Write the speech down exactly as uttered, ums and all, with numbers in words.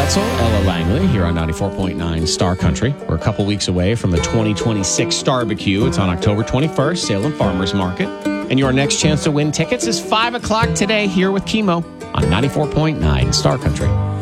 Wetzel, Ella Langley, here on ninety-four point nine Star Country. We're a couple weeks away from the twenty twenty-six Starbecue. It's on October twenty-first, Salem Farmers Market. And your next chance to win tickets is five o'clock today here with Chemo on ninety-four point nine Star Country.